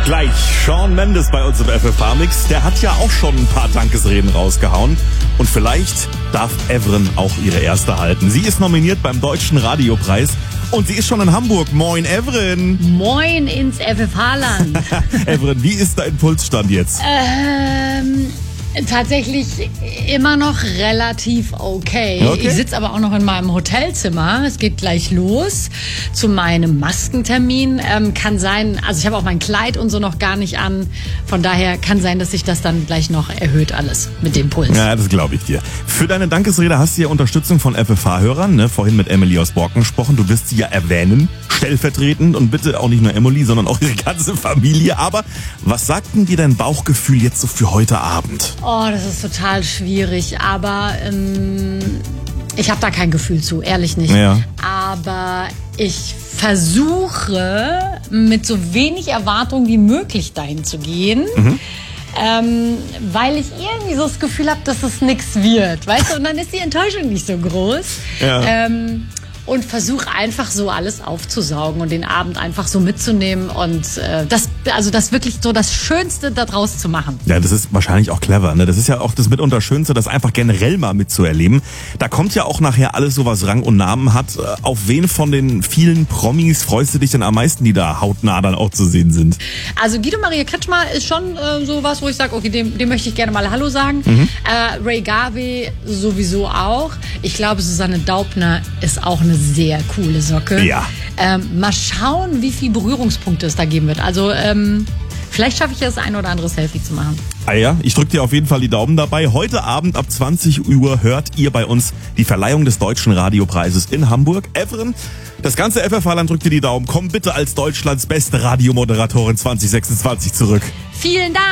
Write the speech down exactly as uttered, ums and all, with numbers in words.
Gleich Shawn Mendes bei uns im F F H-Mix. Der hat ja auch schon ein paar Dankesreden rausgehauen. Und vielleicht darf Evren auch ihre erste halten. Sie ist nominiert beim Deutschen Radiopreis. Und sie ist schon in Hamburg. Moin, Evren. Moin ins F F H-Land. Evren, wie ist dein Pulsstand jetzt? ähm... Tatsächlich immer noch relativ okay. okay. Ich sitze aber auch noch in meinem Hotelzimmer. Es geht gleich los zu meinem Maskentermin. Ähm, kann sein, also ich habe auch mein Kleid und so noch gar nicht an. Von daher kann sein, dass sich das dann gleich noch erhöht alles mit dem Puls. Ja, das glaube ich dir. Für deine Dankesrede hast du ja Unterstützung von F F H-Hörern. Ne? Vorhin mit Emily aus Borken gesprochen. Du wirst sie ja erwähnen, stellvertretend. Und bitte auch nicht nur Emily, sondern auch ihre ganze Familie. Aber was sagt denn dir dein Bauchgefühl jetzt so für heute Abend? Oh, das ist total schwierig, aber ähm, ich habe da kein Gefühl zu, ehrlich nicht. Ja. Aber ich versuche, mit so wenig Erwartung wie möglich dahin zu gehen. Mhm. Ähm, weil ich irgendwie so das Gefühl habe, dass es nichts wird, weißt du? Und dann ist die Enttäuschung nicht so groß. Ja. Ähm, und versuche einfach so alles aufzusaugen und den Abend einfach so mitzunehmen und äh, das, also das wirklich so das Schönste daraus zu machen. Ja, das ist wahrscheinlich auch clever, ne? Das ist ja auch das mitunter Schönste, das einfach generell mal mitzuerleben. Da kommt ja auch nachher alles so, was Rang und Namen hat. Auf wen von den vielen Promis freust du dich denn am meisten, die da hautnah dann auch zu sehen sind? Also Guido Maria Kretschmer ist schon äh, so was, wo ich sage, okay, dem, dem möchte ich gerne mal Hallo sagen. Mhm. Äh, Ray Garvey sowieso auch. Ich glaube, Susanne Daubner ist auch eine sehr coole Socke. Ja. Ähm, mal schauen, wie viel Berührungspunkte es da geben wird. Also ähm, vielleicht schaffe ich ja das ein oder andere Selfie zu machen. Ah ja, ich drücke dir auf jeden Fall die Daumen dabei. Heute Abend ab zwanzig Uhr hört ihr bei uns die Verleihung des Deutschen Radiopreises in Hamburg. Evren, das ganze F F H-Land drückt dir die Daumen. Komm bitte als Deutschlands beste Radiomoderatorin zwanzig sechsundzwanzig zurück. Vielen Dank.